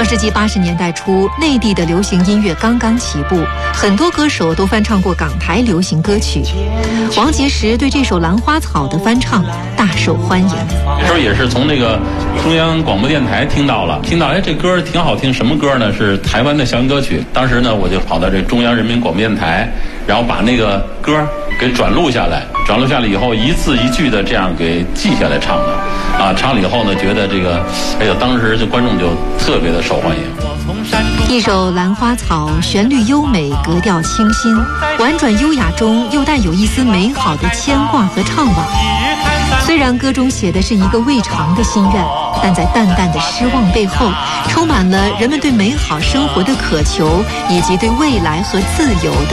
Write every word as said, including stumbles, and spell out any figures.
上世纪八十年代初，内地的流行音乐刚刚起步，很多歌手都翻唱过港台流行歌曲。王杰时对这首《兰花草》的翻唱大受欢迎。 那时候也是从那个中央广播电台听到了，听到哎这歌挺好听，什么歌呢？是台湾的校园歌曲。当时呢，我就跑到这中央人民广播电台，然后把那个歌给转录下来，转录下来以后，一字一句的这样给记下来唱的。啊，唱了以后呢，觉得这个，哎呦，当时就观众就特别的受欢迎。 一首《兰花草》，旋律优美，格调清新，婉转优雅中又带有一丝美好的牵挂和怅惘。虽然歌中写的是一个未偿的心愿，但在淡淡的失望背后，充满了人们对美好生活的渴求，以及对未来和自由的